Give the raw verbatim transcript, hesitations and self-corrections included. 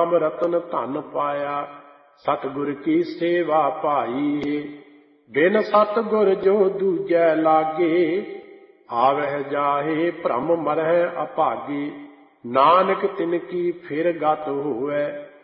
ਨਾਮ ਰਤਨ ਧਨ ਪਾਇਆ। ਸਤਿਗੁਰ ਕੀ ਸੇਵਾ ਭਾਈ, ਬਿਨ ਸਤਿਗੁਰ ਜੋ ਦੂਜੈ ਲਾਗੇ। ਆਵਹਿ ਜਾਹੇ ਭ੍ਰਮ ਮਰਹਿ ਅਭਾਗੇ, ਨਾਨਕ ਤਿਨ ਕੀ ਫਿਰ ਗਤ ਹੋਵੈ।